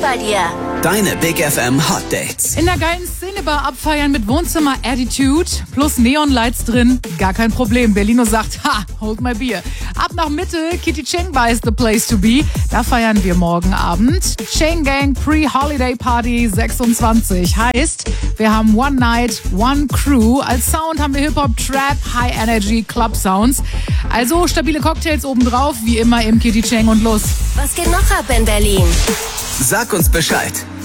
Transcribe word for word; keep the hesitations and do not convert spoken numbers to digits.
bei dir. Deine Big F M Hot Dates. In der geilen Szenebar abfeiern mit Wohnzimmer-Attitude plus Neonlights drin, gar kein Problem. Berlino sagt, ha, hold my beer. Ab nach Mitte, Kitty Cheng Bar is the place to be. Da feiern wir morgen Abend. Cheng Gang Pre-Holiday Party sechsundzwanzig. Heißt, wir haben One Night, One Crew. Als Sound haben wir Hip-Hop, Trap, High Energy, Club Sounds. Also stabile Cocktails obendrauf, wie immer im Kitty Cheng und los. Was geht noch ab in Berlin? Sag uns Bescheid.